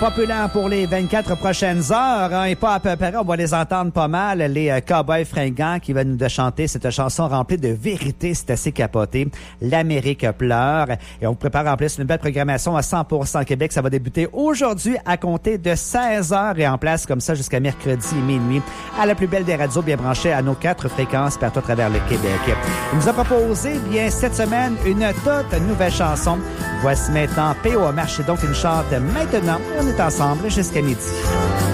Populaire pour les 24 prochaines heures, hein, et pas à peu près, on va les entendre pas mal, les Cowboys fringants qui viennent nous chanter cette chanson remplie de vérité, c'est assez capoté. L'Amérique pleure. Et on vous prépare en plus une belle programmation à 100% Québec. Ça va débuter aujourd'hui à compter de 16h et en place comme ça jusqu'à mercredi minuit à la plus belle des radios bien branchée à nos 4 fréquences partout à travers le Québec. Il nous a proposé, bien, cette semaine, une toute nouvelle chanson. Voici maintenant P.O. Marché, donc une chante maintenant. On est ensemble jusqu'à midi.